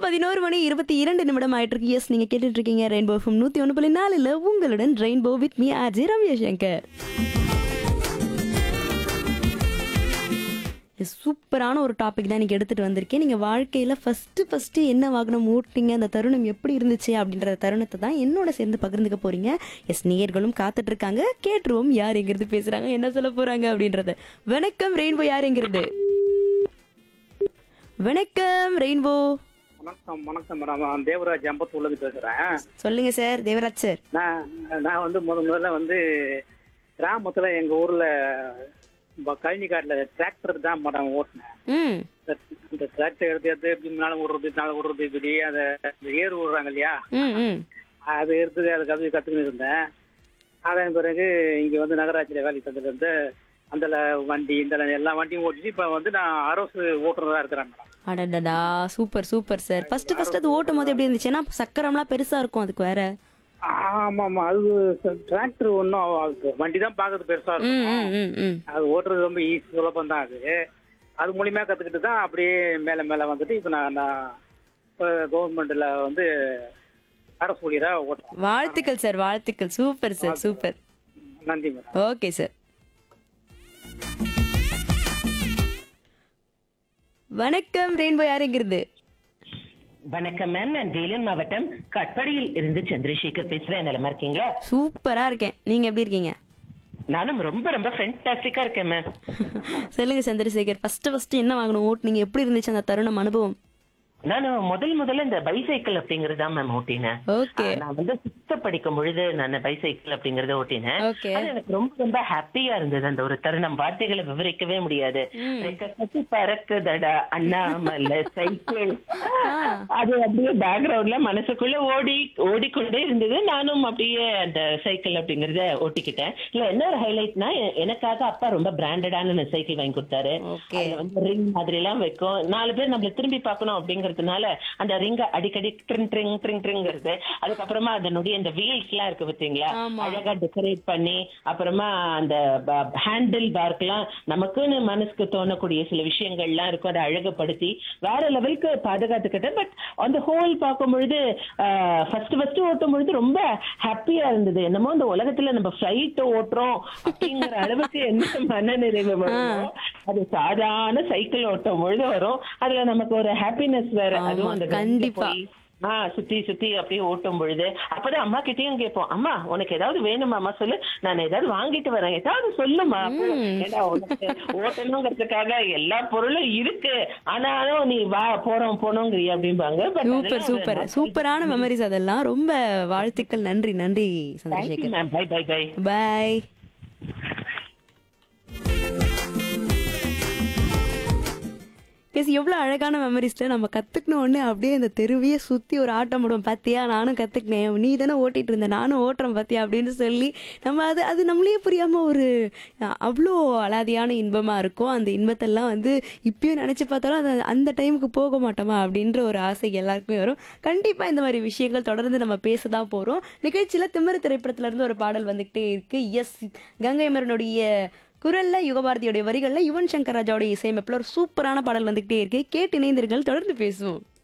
11 மணி 22 நிமிடம் ஆயிட்டு இருக்கு. எஸ், நீங்க கேட்டுட்டு இருக்கீங்க ரெயின்போ எஃப்எம் 101.4ல உங்களுடன் rainbow with me RJ Ramya Shankar. சூப்பரான ஒரு டாபிக் தான் இன்னைக்கு எடுத்துட்டு வந்திருக்கேன். நீங்க வாழ்க்கையில ஃபர்ஸ்ட் என்ன வாகனம் ஓட்டிங்க, அந்த தருணம் எப்படி இருந்துச்சு அப்படின்ற தருணத்தை தான் என்னோட சேர்ந்து பகிர்ந்துக்க போறீங்க. எஸ், நேயர்களும் காத்துட்டு இருக்காங்க. கேட்டுருவோம் யார் எங்கிறது பேசுறாங்க, என்ன சொல்ல போறாங்க அப்படின்றத. வணக்கம் ரெயின்போ, யார் எங்கிறது? வணக்கம் ரெயின்போ. வணக்கம் வணக்கம் மேடம். நான் தேவராஜ் அம்பத்தூர்லேருந்து பேசுகிறேன். சொல்லுங்க சார் தேவராஜ் சார். நான் வந்து முதல்ல வந்து கிராமத்தில் எங்கள் ஊரில் கழனி காட்டில் டிராக்டர் தான் மேடம் ஓட்டினேன். ம் இந்த டிராக்டர் எடுத்து இப்படி முன்னால் விடுறது இப்படி அதை ஏறு விடுறாங்க இல்லையா, ம் ம் அது எடுத்து அதை கற்றுக்கிட்டு இருந்தேன். அதன் பிறகு இங்கே வந்து நகராட்சியில் வேலைக்கு தந்துட்டு அந்த வண்டி இந்த எல்லா வண்டியும் ஓட்டிட்டு இப்போ வந்து நான் அரசு ஓட்டுறதா இருக்கிறேன் மேடம். அடடடா, சூப்பர் சூப்பர் சார். ஃபர்ஸ்ட் அது ஓட்டும் போது எப்படி இருந்துச்சு? ஏன்னா சக்கரம்லாம் பெருசா இருக்கும் அதுக்கு வேற. ஆமாம், அது டிராக்டர் ஒன்றும் வண்டி தான் பார்க்கறது பெருசாக இருக்கும். அது ஓட்டுறது ரொம்ப ஈஸி, சுலபம் தான். அது மூலியமா கற்றுக்கிட்டு தான் அப்படியே மேலே வந்துட்டு இப்போ நான் கவர்மெண்ட்டில் வந்து அரசு ஊழியராக ஓட்டுறேன். வாழ்த்துக்கள் சார், வாழ்த்துக்கள். Super sir, super. நன்றி மேடம். Okay sir. வணக்கம் ரெயின்போ, யாருங்கிறது? வணக்கம் மேம், நான் வேலூர் மாவட்டம் கட்பாடியில் இருந்து சந்திரசேகர் பேசுறேன். நலமா இருக்கீங்களா? சூப்பரா இருக்கேன். நீங்க எப்படி இருக்கீங்க? நானும் ரொம்ப ரொம்ப ஃபேண்டாஸ்டிக்கா இருக்கேன் மேம். சொல்லுங்க சந்திரசேகர், ஃபர்ஸ்ட் என்ன வாங்கணும் ஓட்டுனீங்க, எப்படி இருந்துச்சு அந்த தருணம், அனுபவம்? நான் முதல்ல இந்த பைசைக்கிள் அப்படிங்கறது தான் மேம் ஓட்டினேன். ஓகே. நான் வந்து 6th படிக்கும் பொழுது நான் பைசைக்கிள் அப்படிங்கறத ஓட்டினேன். ஓகே. அது எனக்கு ரொம்ப ரொம்ப ஹாப்பியா இருந்தது. அந்த ஒரு தருணம் வார்த்தைகளை விவரிக்கவே முடியாது. கட்டி பறக்குதடா அண்ணாமலை சைக்கிள், அது அப்படியே பேக்ரவுண்ட்ல மனசுக்குள்ள ஓடிக்கொண்டே இருந்தது. நானும் அப்படியே அந்த சைக்கிள் அப்படிங்கறத ஓட்டிக்கிட்டேன். இல்ல என்ன ஒரு ஹைலைட்னா, எனக்காக அப்பா ரொம்ப பிராண்டடான சைக்கிள் வாங்கி கொடுத்தாரு. அதுல வந்து ரிங் மாதிரி எல்லாம் வைக்கும், 4 பேர் நம்மள திரும்பி பார்க்கணும் அப்படிங்கறதுனால அந்த ரிங்க அடிக்கடி ட்ரிங் ட்ரிங் ட்ரிங் ட்ரிங்கிறது. அதுக்கப்புறமா அதனுடைய அந்த வீல்ஸ் எல்லாம் இருக்கு பார்த்தீங்களா, அழகா டெக்கரேட் பண்ணி, அப்புறமா அந்த ஹேண்டில் பார்க்கெல்லாம் நமக்குன்னு மனசுக்கு தோணக்கூடிய சில விஷயங்கள்லாம் இருக்கும், அதை அழகுபடுத்தி வேற லெவலுக்கு பாதுகாத்துக்கிட்டேன். பட் அந்த ஹோல் பார்க்கும் பொழுது ஃபர்ஸ்ட் ஓட்டும் பொழுது ரொம்ப ஹாப்பியா இருந்தது. என்னமோ இந்த உலகத்துல நம்ம ஃபிளைட் ஓட்டுறோம் அப்படிங்கிற அளவுக்கு என்ன மன நிறைவு வரும், அது சாதாரண சைக்கிள் ஓட்டும் பொழுது வரும். அதுல நமக்கு ஒரு ஹாப்பினஸ் வேற. அதுவும் அந்த கண்டிப்பா சுத்தி அப்படியே ஓட்டும் பொழுது அப்பதான் அம்மா கிட்டயும் கேட்போம், அம்மா உனக்கு ஏதாவது வேணுமாமா சொல்லு, நான் ஏதாவது வாங்கிட்டு வரேன், ஏதாவது சொல்லுமா. ஏன்னா உனக்கு ஓட்டணுங்கிறதுக்காக எல்லா பொருளும் இருக்கு, ஆனாலும் நீ வா போனோங்கிறிய அப்படிம்பாங்க. சூப்பர் சூப்பர், சூப்பரான மெமரிஸ் அதெல்லாம். ரொம்ப வாழ்த்துக்கள். நன்றி நன்றி Chandrasekhar. By by by by. எவ்வளோ அழகான மெமரிஸ்ல நம்ம கத்துக்கணும்னு அப்படியே இந்த தெருவையே சுத்தி ஒரு ஆட்டம் போடுவோம். பாத்தியா நானும் கத்துக்கினேன், நீ தானே ஓட்டிட்டு இருந்த, நானும் ஓட்டுறேன் பாத்தியா அப்படின்னு சொல்லி நம்ம அது நம்மளே புரியாம ஒரு அவ்வளோ அலாதியான இன்பமா இருக்கும். அந்த இன்பத்தெல்லாம் வந்து இப்பயும் நினைச்சு பார்த்தாலும் அது அந்த டைமுக்கு போக மாட்டோமா அப்படின்ற ஒரு ஆசை எல்லாருக்குமே வரும். கண்டிப்பா இந்த மாதிரி விஷயங்கள் தொடர்ந்து நம்ம பேசதான் போறோம். நிகழ்ச்சியில திமிரு திரைப்படத்துல இருந்து ஒரு பாடல் வந்துகிட்டே இருக்கு. எஸ், கங்கை அமரனுடைய குரல்ல, யுகபாரதியோடைய வரிகள்ல, யுவன் சங்கர் ராஜாவுடைய இசையமைப்புல ஒரு சூப்பரான பாடல் வந்துகிட்டே இருக்கு. கேட்டு இணைந்தீர்கள், தொடர்ந்து பேசுவோம்.